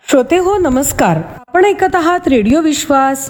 श्रोते हो नमस्कार. आपण ऐकत आहात रेडिओ विश्वास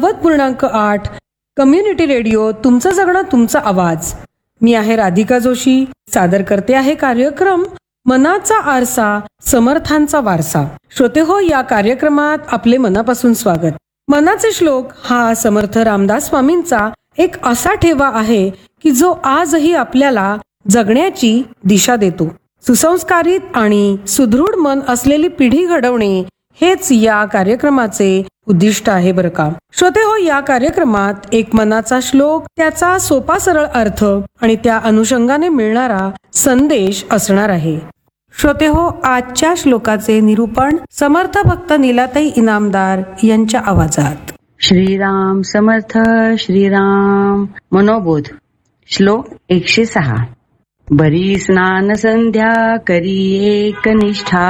90.8 कम्युनिटी रेडिओ. तुमचं जगणं तुमचा आवाज. मी आहे राधिका जोशी. सादर करते आहे कार्यक्रम मनाचा आरसा समर्थांचा वारसा. श्रोते हो, या कार्यक्रमात आपले मनापासून स्वागत. मनाचे श्लोक हा समर्थ रामदास स्वामींचा एक असा ठेवा आहे की जो आजही आपल्याला जगण्याची दिशा देतो. सुसंस्कारित आणि सुदृढ मन असलेली पिढी घडवणे हेच या कार्यक्रमाचे उद्दिष्ट आहे बरं का. श्रोते हो, या कार्यक्रमात एक मनाचा श्लोक, त्याचा सोपा सरळ अर्थ आणि त्या अनुषंगाने मिळणारा संदेश असणार आहे. श्रोते हो, आजच्या श्लोकाचे निरूपण समर्थ भक्त नीलाताई इनामदार यांच्या आवाजात. श्रीराम समर्थ श्रीराम. मनोबोध. श्लोक 106. बरी स्नान संध्या करी एक निष्ठा,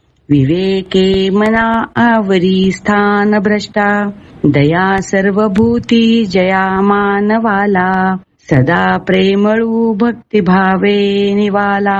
विवेके मना आवरी स्थान भ्रष्टा, दया सर्वभूती जया मानवाला, सदा प्रेमळू भक्तिभावे निवाला.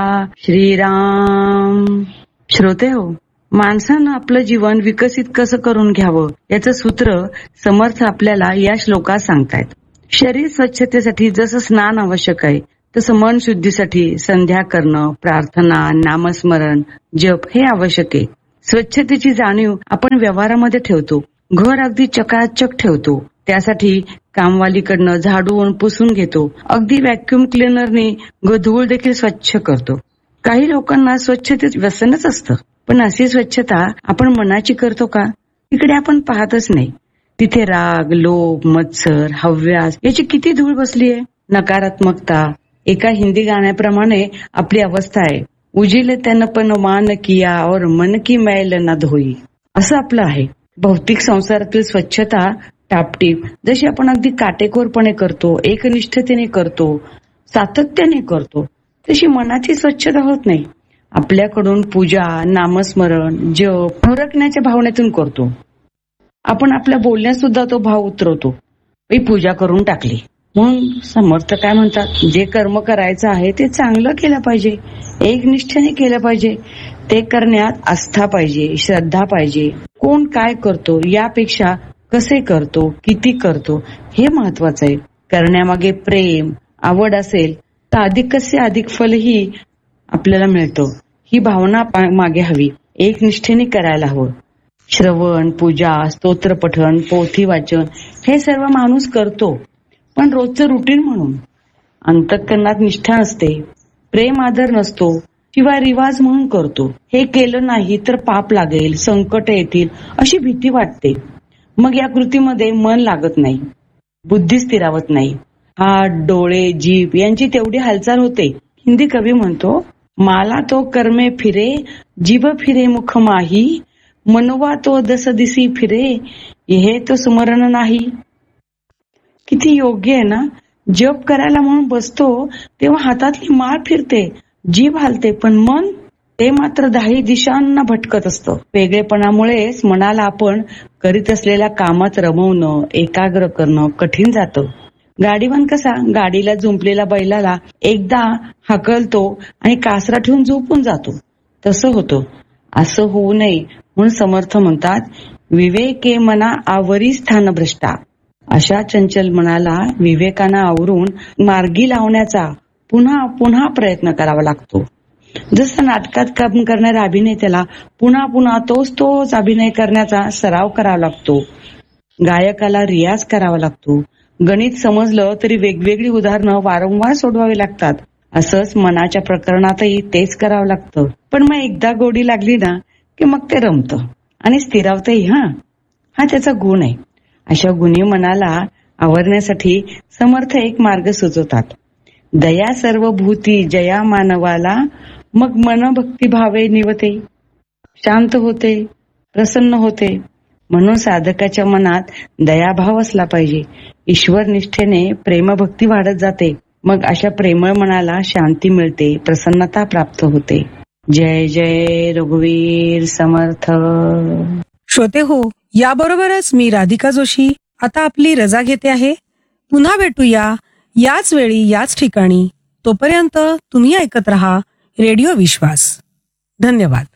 श्रीराम. श्रोते हो, माणसानं आपलं जीवन विकसित कसं करून घ्यावं याचं सूत्र समर्थ आपल्याला या श्लोकात सांगतायत. शरीर स्वच्छतेसाठी जसं स्नान आवश्यक आहे तसं मन शुद्धीसाठी संध्या करणं, प्रार्थना, नामस्मरण, जप हे आवश्यक आहे. स्वच्छतेची जाणीव आपण व्यवहारामध्ये ठेवतो. घर अगदी चकाचक ठेवतो. त्यासाठी कामवालीकडनं झाडून पुसून घेतो. अगदी व्हॅक्युम क्लिनरने धूळ देखील स्वच्छ करतो. काही लोकांना स्वच्छतेत व्यसनच असतं. पण अशी स्वच्छता आपण मनाची करतो का? तिकडे आपण पाहतच नाही. तिथे राग, लोभ, मत्सर, हव्यास याची किती धूळ बसली आहे. नकारात्मकता. एका हिंदी गाण्याप्रमाणे आपली अवस्था आहे. उजिले त्यानं पण मान किया और मन की मैल न धोई, असं आपलं आहे. भौतिक संसारातील स्वच्छता टापटीप जशी आपण अगदी काटेकोरपणे करतो, एकनिष्ठतेने करतो, सातत्याने करतो, तशी मनाची स्वच्छता होत नाही. आपल्याकडून पूजा, नामस्मरण, जप हुरकण्याच्या भावनेतून करतो. आपण आपल्या बोलण्यात सुद्धा तो भाव उतरवतो. पूजा करून टाकली म्हणून समर्थ काय म्हणतात, जे कर्म करायचं आहे ते चांगलं केलं पाहिजे, एकनिष्ठेने केलं पाहिजे. ते करण्यात आस्था पाहिजे, श्रद्धा पाहिजे. कोण काय करतो यापेक्षा कसे करतो, किती करतो हे महत्वाचं आहे. करण्यामागे प्रेम, आवड असेल तर अधिक फलही आपल्याला मिळतं. ही भावना मागे हवी. एकनिष्ठेने करायला हवं. श्रवण, पूजा, स्तोत्र पठण, पोथी वाचन हे सर्व माणूस करतो, पण रोजचं रुटीन म्हणून. अंतःकरणात निष्ठा नसते, प्रेम आदर नसतो, किंवा रिवाज म्हणून करतो. हे केलं नाही तर पाप लागेल, संकट येतील अशी भीती वाटते. मग या कृतीमध्ये मन लागत नाही, बुद्धी स्थिरावत नाही. हात, डोळे, जीभ यांची तेवढी हालचाल होते. हिंदी कवी म्हणतो, माला तो कर्मे फिरे, जीभ फिरे मुख माही, मनवा तो दस दिसी फिरे, हे तो स्मरण नाही. किती योग्य आहे ना. जप करायला म्हणून बसतो तेव्हा हातातली माळ फिरते, जीभ हालते, पण मन ते मात्र 10 दिशांना भटकत असतं. वेगळेपणामुळेच मनाला आपण करीत असलेल्या कामात रमवणं, एकाग्र करणं कठीण जातं. गाडीवान कसा गाडीला जुंपलेल्या बैलाला एकदा हकलतो आणि कासरा ठेवून झोपून जातो, तसं होतं. असं होऊ नये म्हणून समर्थ म्हणतात, विवेके मना आवरी स्थान भ्रष्टा. अशा चंचल मनाला विवेकानं आवरून मार्गी लावण्याचा पुन्हा पुन्हा प्रयत्न करावा लागतो. जसं नाटकात काम करणाऱ्या अभिनेत्याला पुन्हा पुन्हा तोच अभिनय करण्याचा सराव करावा लागतो. गायकाला रियाज करावा लागतो. गणित समजलं तरी वेगवेगळी उदाहरणं वारंवार सोडवावी लागतात. असंच मनाच्या प्रकरणातही तेच करावं लागतं. पण मग एकदा गोडी लागली ना की मग ते रमतं आणि स्थिरावतही. हा त्याचा गुण आहे. अशा गुणी मनाला आवरण्यासाठी समर्थ एक मार्ग सुचवतात. दया सर्वभूती जया मानवाला, मग मन भक्तिभावे निवते, शांत होते, प्रसन्न होते. म्हणून साधकाच्या मनात दयाभाव असला पाहिजे. ईश्वर निष्ठेने प्रेमभक्ती वाढत जाते. मग अशा प्रेमळ मनाला शांती मिळते, प्रसन्नता प्राप्त होते. जय जय रघुवीर समर्थ. श्रोते हो, याबरोबरच मी राधिका जोशी आता आपली रजा घेते आहे. पुन्हा भेटूया याच वेळी याच ठिकाणी. तोपर्यंत तुम्ही ऐकत रहा रेडिओ विश्वास. धन्यवाद.